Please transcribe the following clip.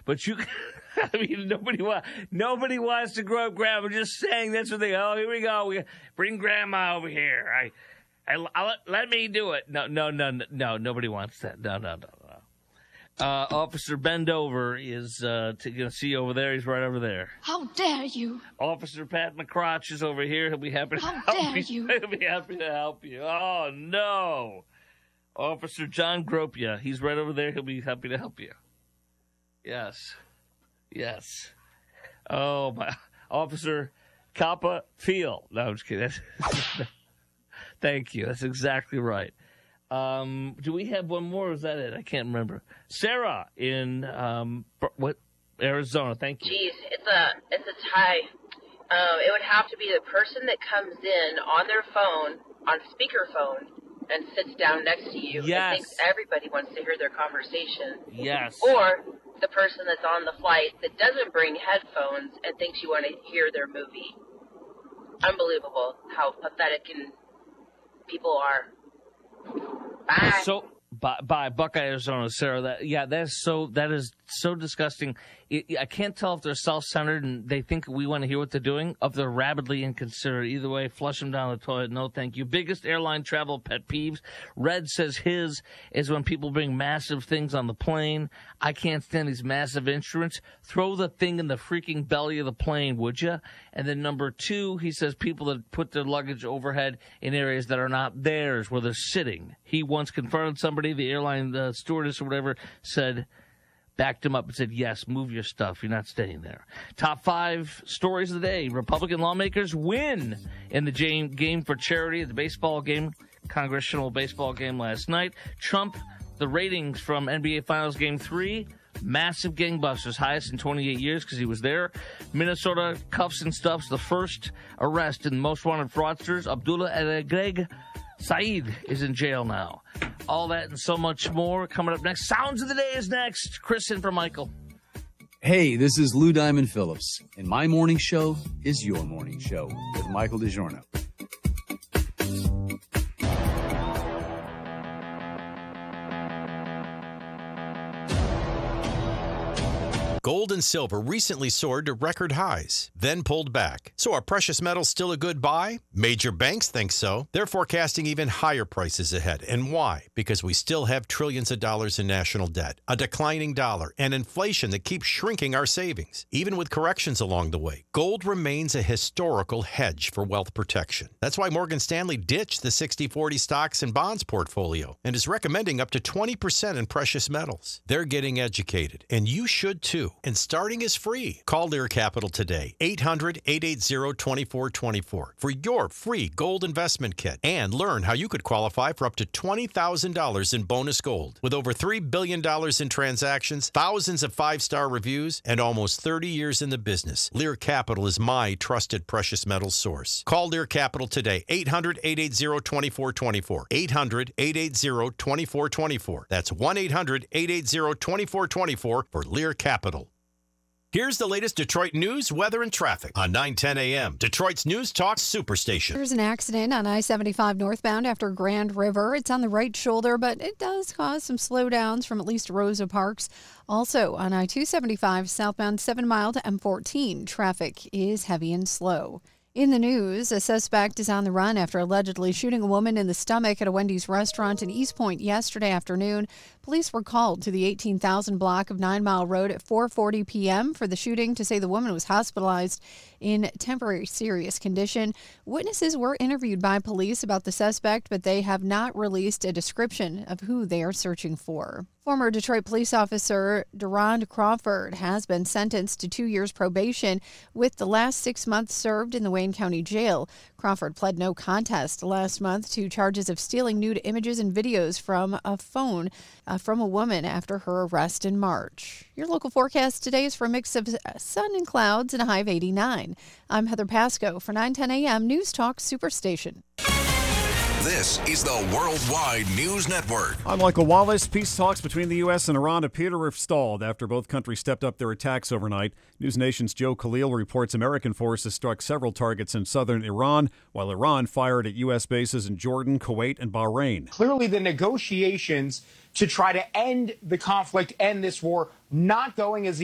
But you, I mean, nobody wants to grow up grandma. I'm just saying that's what they. Oh, here we go. We bring grandma over here. Let me do it. No. Nobody wants that. No. Officer Bendover is going to see you over there. He's right over there. How dare you? Officer Pat McCrotch is over here. He'll be happy to help you. How dare you? He'll be happy to help you. Oh, no. Officer John Gropia. He's right over there. He'll be happy to help you. Yes. Oh, my. Officer Kappa Field. No, I'm just kidding. Thank you. That's exactly right. Do we have one more, or is that it? I can't remember. Sarah in Arizona. Thank you. Geez, it's a tie. It would have to be the person that comes in on their phone, on speakerphone, and sits down next to you and thinks everybody wants to hear their conversation. Yes. Or the person that's on the flight that doesn't bring headphones and thinks you want to hear their movie. Unbelievable how pathetic people are. Bye. So by Buckeye, Arizona, Sarah. That is so disgusting. I can't tell if they're self-centered and they think we want to hear what they're doing, if they're rabidly inconsiderate. Either way, flush them down the toilet. No, thank you. Biggest airline travel pet peeves. Red says his is when people bring massive things on the plane. I can't stand these massive instruments. Throw the thing in the freaking belly of the plane, would you? And then number 2, he says people that put their luggage overhead in areas that are not theirs, where they're sitting. He once confronted somebody, the airline stewardess or whatever, backed him up and said, yes, move your stuff. You're not staying there. Top 5 stories of the day. Republican lawmakers win in the game for charity at the baseball game, congressional baseball game last night. Trump, the ratings from NBA Finals Game 3, massive gangbusters, highest in 28 years because he was there. Minnesota cuffs and stuffs, the first arrest in most wanted fraudsters. Abdullah Greg Saeed is in jail now. All that and so much more coming up next. Sounds of the Day is next. Chris in for Michael. Hey, this is Lou Diamond Phillips, and my morning show is your morning show with Michael DiGiorno. Gold and silver recently soared to record highs, then pulled back. So are precious metals still a good buy? Major banks think so. They're forecasting even higher prices ahead. And why? Because we still have trillions of dollars in national debt, a declining dollar, and inflation that keeps shrinking our savings. Even with corrections along the way, gold remains a historical hedge for wealth protection. That's why Morgan Stanley ditched the 60-40 stocks and bonds portfolio and is recommending up to 20% in precious metals. They're getting educated, and you should too. And starting is free. Call Lear Capital today, 800-880-2424 for your free gold investment kit and learn how you could qualify for up to $20,000 in bonus gold. With over $3 billion in transactions, thousands of 5-star reviews, and almost 30 years in the business, Lear Capital is my trusted precious metals source. Call Lear Capital today, 800-880-2424, 800-880-2424. That's 1-800-880-2424 for Lear Capital. Here's the latest Detroit news, weather, and traffic on 910 a.m. Detroit's News Talk Superstation. There's an accident on I-75 northbound after Grand River. It's on the right shoulder, but it does cause some slowdowns from at least Rosa Parks. Also on I-275 southbound 7 Mile to M14, traffic is heavy and slow. In the news, a suspect is on the run after allegedly shooting a woman in the stomach at a Wendy's restaurant in East Point yesterday afternoon. Police were called to the 18,000 block of 9 Mile Road at 4:40 p.m. for the shooting to say the woman was hospitalized in temporary serious condition. Witnesses were interviewed by police about the suspect, but they have not released a description of who they are searching for. Former Detroit police officer Durand Crawford has been sentenced to 2 years probation with the last 6 months served in the Wayne County Jail. Crawford pled no contest last month to charges of stealing nude images and videos from a phone from a woman after her arrest in March. Your local forecast today is for a mix of sun and clouds and a high of 89. I'm Heather Pasco for 910 a.m. News Talk Superstation. This is the Worldwide News Network. I'm Michael Wallace. Peace talks between the U.S. and Iran appear to have stalled after both countries stepped up their attacks overnight. News Nation's Joe Khalil reports American forces struck several targets in southern Iran, while Iran fired at U.S. bases in Jordan, Kuwait, and Bahrain. Clearly, the negotiations to try to end the conflict, end this war, not going as the